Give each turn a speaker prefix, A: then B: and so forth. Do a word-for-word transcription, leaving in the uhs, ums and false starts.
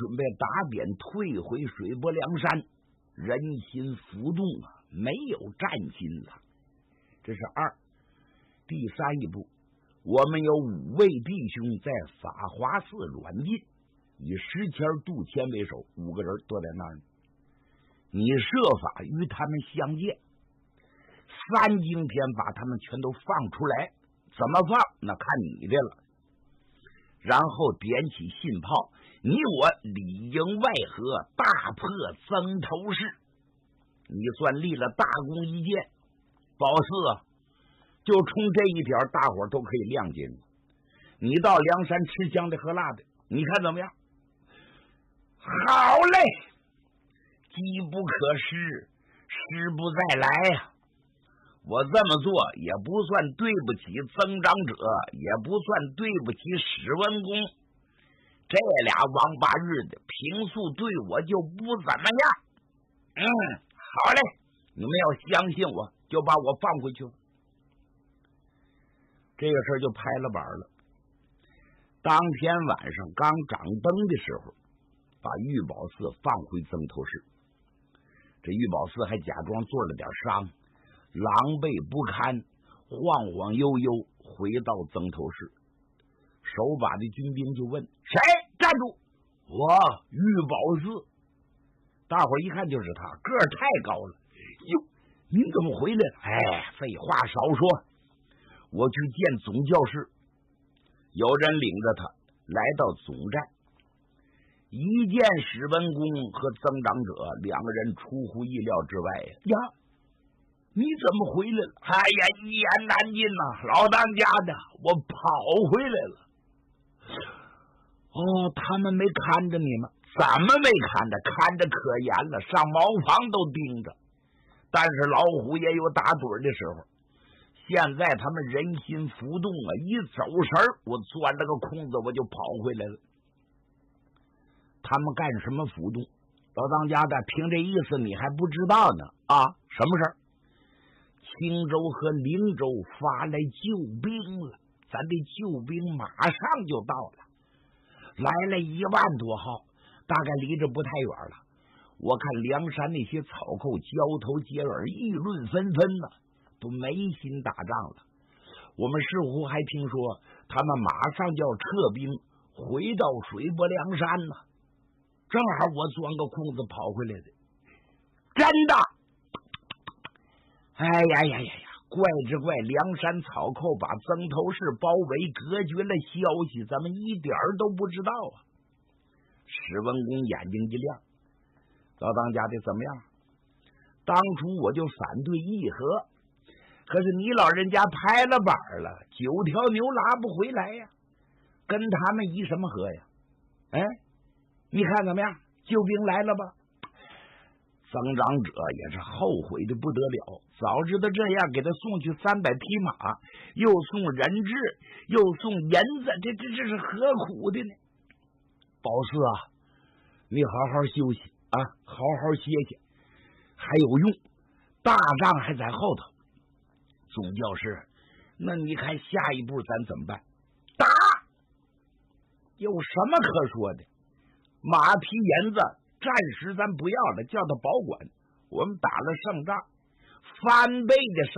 A: 准备打点退回水泊梁山，人心浮动啊，没有战心了。这是二。第三一步，我们有五位弟兄在法华寺软禁，以石谦、杜谦为首，五个人躲在那儿。你设法与他们相见，三更天把他们全都放出来，怎么放那看你的了。然后点起信炮，你我里应外合，大破曾头市，你算立了大功一件。宝四啊，就冲这一点大伙都可以谅解你。你到梁山吃香的喝辣的，你看怎么样？好嘞，机不可失，失不再来呀、啊！我这么做也不算对不起曾长者，也不算对不起史文恭，这俩王八日的平素对我就不怎么样。嗯，好嘞，你们要相信我，就把我放回去了。这个事儿就拍了板了。当天晚上刚掌灯的时候，把玉宝寺放回曾头市。这玉宝寺还假装做了点伤，狼狈不堪，晃晃悠悠回到曾头市。守把的军兵就问：谁？站住！我玉宝寺。大伙一看就是他，个儿太高了。哟，您怎么回来了？哎，废话少说，我去见总教事。有人领着他来到总站，一见史文恭和曾长者，两个人出乎意料之外呀。你怎么回来了？哎呀，一言难尽呐、啊，老当家的，我跑回来了。哦，他们没看着你吗？怎么没看着？看着可严了，上茅房都盯着。但是老虎也有打盹的时候。现在他们人心浮动啊，一走神儿，我钻了个空子，我就跑回来了。他们干什么浮动？老当家的，凭这意思你还不知道呢啊？什么事儿？青州和灵州发来救兵了，咱的救兵马上就到了，来了一万多号，大概离着不太远了。我看梁山那些草寇交头接耳，议论纷纷呢。都没心打仗了。我们似乎还听说他们马上就要撤兵回到水泊梁山呢。正好我钻个空子跑回来的。真的？哎呀呀呀呀！怪之怪，梁山草寇把曾头市包围隔绝了消息，咱们一点都不知道啊。史文恭眼睛一亮，老当家的怎么样？当初我就反对议和。可是你老人家拍了板了，九条牛拉不回来呀，跟他们议什么和呀？哎，你看怎么样？救兵来了吧？曾长者也是后悔的不得了，早知道这样，给他送去三百匹马，又送人质，又送银子，这这这是何苦的呢？宝四啊，你好好休息啊，好好歇歇，还有用，大仗还在后头。总教事，那你看下一步咱怎么办？打！有什么可说的？马匹银子暂时咱不要了，叫他保管。我们打了胜仗，翻倍的